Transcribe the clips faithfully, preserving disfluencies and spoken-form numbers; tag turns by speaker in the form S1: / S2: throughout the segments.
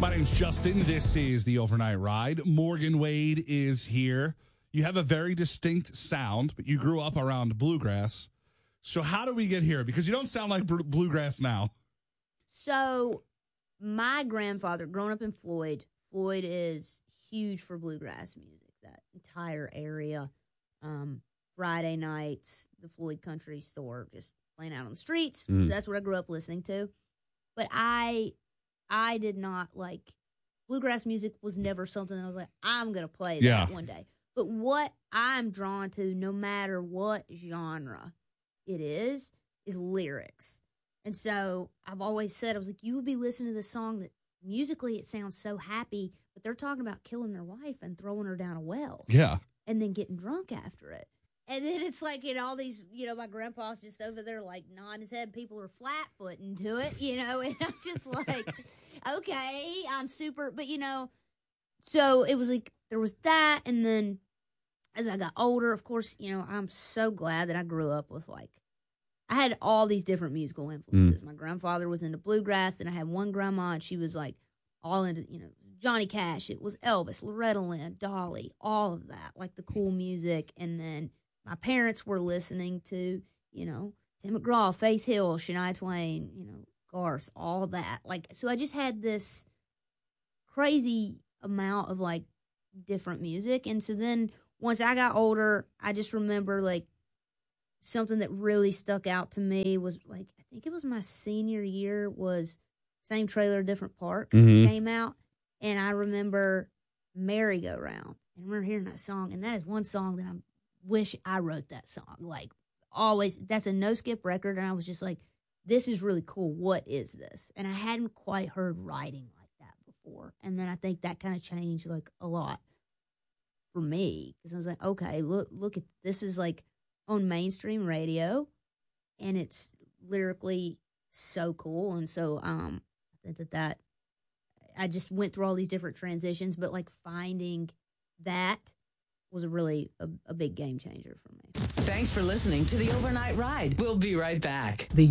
S1: My name's Justin. This is the Overnight Ride. Morgan Wade is here. You have a very distinct sound, but you grew up around bluegrass. So how do we get here? Because you don't sound like br- bluegrass now.
S2: So my grandfather, growing up in Floyd, Floyd is huge for bluegrass music, that entire area. Um, Friday nights, the Floyd Country Store, just playing out on the streets. Mm. So that's what I grew up listening to. But I... I did not like bluegrass music was never something that I was like, I'm going to play that yeah. one day. But what I'm drawn to, no matter what genre it is, is lyrics. And so I've always said, I was like, you would be listening to this song that musically it sounds so happy, but they're talking about killing their wife and throwing her down a well.
S1: Yeah.
S2: And then getting drunk after it. And then it's like, you know, all these, you know, my grandpa's just over there, like, nodding his head. People are flat-footing to it, you know, and I'm just like, okay, I'm super, but, you know, so it was like, there was that, and then as I got older, of course, you know, I'm so glad that I grew up with, like, I had all these different musical influences. Mm. My grandfather was into bluegrass, and I had one grandma, and she was, like, all into, you know, Johnny Cash, it was Elvis, Loretta Lynn, Dolly, all of that, like, the cool music, and then my parents were listening to, you know, Tim McGraw, Faith Hill, Shania Twain, you know, Garth, all that. Like, so I just had this crazy amount of, like, different music. And so then once I got older, I just remember, like, something that really stuck out to me was, like, I think it was my senior year was Same Trailer, Different Park mm-hmm. came out. And I remember Merry Go Round. I remember hearing that song. And that is one song that I'm wish I wrote that song. Like, always, that's a no-skip record, and I was just like, this is really cool. What is this? And I hadn't quite heard writing like that before. And then I think that kind of changed, like, a lot for me. Because I was like, okay, look, look at, this is, like, on mainstream radio, and it's lyrically so cool. And so um, I think that that, I just went through all these different transitions, but, like, finding that was a really a, a big game changer for me.
S3: Thanks for listening to the Overnight Ride. We'll be right back.
S4: The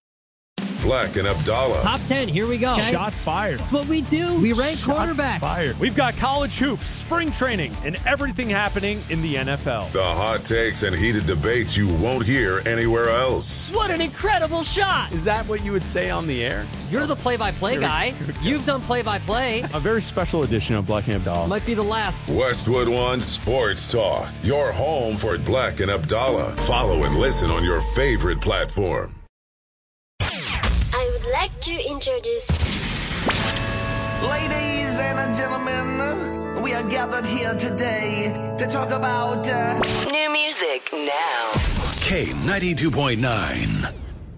S5: Black and Abdallah.
S4: Top ten, here we go.
S6: Okay. Shots fired.
S4: That's what we do. We rank
S6: Shots
S4: quarterbacks.
S6: Fired. We've got college hoops, spring training, and everything happening in the N F L.
S5: The hot takes and heated debates you won't hear anywhere else.
S4: What an incredible shot.
S6: Is that what you would say on the air?
S4: You're the play-by-play guy. You've done play-by-play.
S6: A very special edition of Black and Abdallah.
S4: Might be the last.
S5: Westwood One Sports Talk. Your home for Black and Abdallah. Follow and listen on your favorite platform.
S7: I would like to introduce...
S8: Ladies and gentlemen, we are gathered here today to talk about... Uh...
S3: New music now.
S5: K ninety-two point nine.